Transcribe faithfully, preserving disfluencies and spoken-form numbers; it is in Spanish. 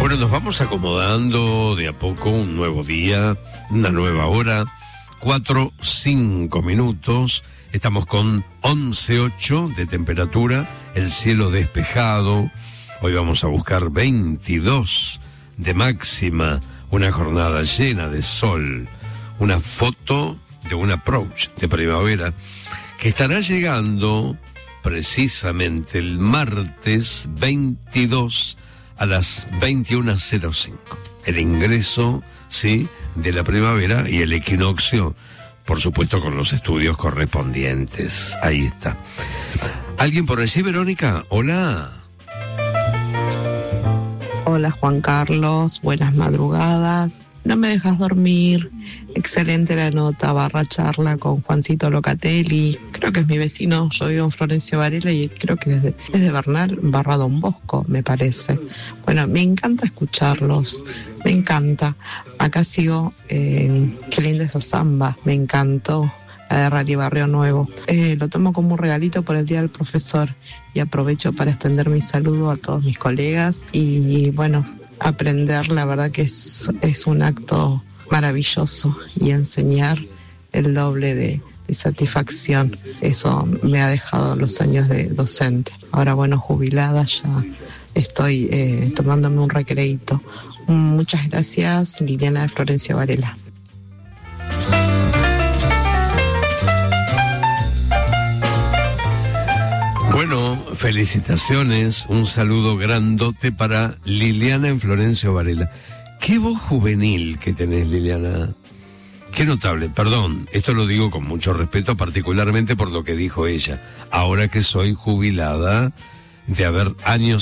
Bueno, nos vamos acomodando de a poco, un nuevo día, una nueva hora, cuatro, cinco minutos, estamos con once ocho de temperatura, el cielo despejado, hoy vamos a buscar veintidós de máxima, una jornada llena de sol, una foto de un approach de primavera que estará llegando precisamente el martes veintidós a las veintiuna cero cinco. El ingreso, sí, de la primavera y el equinoccio, por supuesto con los estudios correspondientes. Ahí está. ¿Alguien por allí, Verónica? Hola. Hola, Juan Carlos. Buenas madrugadas. No me dejas dormir. Excelente la nota barra charla con Juancito Locatelli. Creo que es mi vecino. Yo vivo en Florencio Varela y creo que es de, es de Bernal barra Don Bosco, me parece. Bueno, me encanta escucharlos. Me encanta. Acá sigo. Eh, qué linda esa samba. Me encantó. La de Rally Barrio Nuevo. Eh, lo tomo como un regalito por el Día del Profesor y aprovecho para extender mi saludo a todos mis colegas y, y bueno, aprender, la verdad que es, es un acto maravilloso y enseñar el doble de, de satisfacción. Eso me ha dejado los años de docente. Ahora, bueno, jubilada, ya estoy eh, tomándome un recreíto. Muchas gracias, Liliana de Florencio Varela. Bueno, felicitaciones, un saludo grandote para Liliana en Florencio Varela. Qué voz juvenil que tenés, Liliana. Qué notable, perdón, esto lo digo con mucho respeto, particularmente por lo que dijo ella. Ahora que soy jubilada, de haber años